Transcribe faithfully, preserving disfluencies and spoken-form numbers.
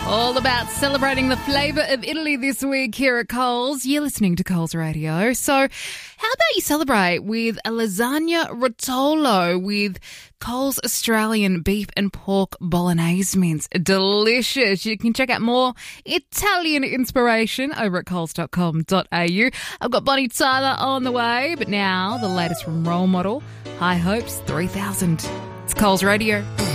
All about celebrating the flavour of Italy this week here at Coles. You're listening to Coles Radio. So how about you celebrate with a lasagna rotolo with Coles Australian beef and pork bolognese mince. Delicious. You can check out more Italian inspiration over at coles dot com dot a u. I've got Bonnie Tyler on the way, but now the latest from Role Model, High Hopes three thousand. It's Coles Radio.